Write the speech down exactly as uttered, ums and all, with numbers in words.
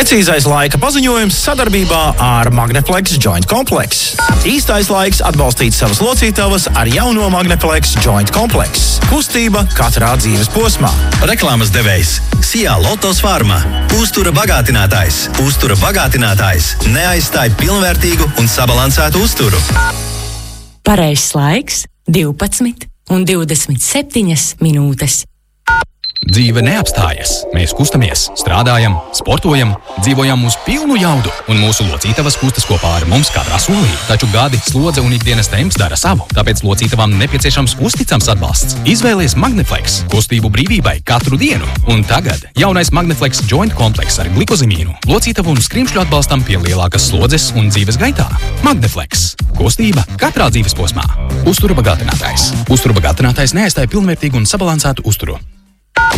Precīzais laika paziņojums sadarbībā ar Magneflex Joint Complex. Īstais laiks atbalstīt savas locītavas ar jauno Magneflex Joint Complex. Kustība katrā dzīves posmā. Reklāmas devējs Sijā Lotos Pharma. Uztura bagātinātājs. Uztura bagātinātājs neaizstāj pilnvērtīgu un sabalansētu uzturu. Pareizs laiks divpadsmit un divdesmit septiņas minūtes. Dzīve neapstājas. Mēs kustamies, strādājam, sportojam, dzīvojam uz pilnu jaudu, un mūsu locītavas kustas kopā ar mums katrā solī. Taču gadi, slodze un ikdienas temps dara savu, tāpēc locītavām nepieciešams uzticams atbalsts. Izvēlies Magneflex, kustību brīvībai katru dienu. Un tagad jaunais Magneflex Joint Complex ar glikozimīnu, locītavu un skrimšļu atbalstam pie lielākas slodzes un dzīves gaitā. Magneflex. Kustība katrā dzīves posmā. Uztura bagātinātājs. Uztura bagātinātājs neaizstāja pilnvērtīgu un sabalansētu uzturu.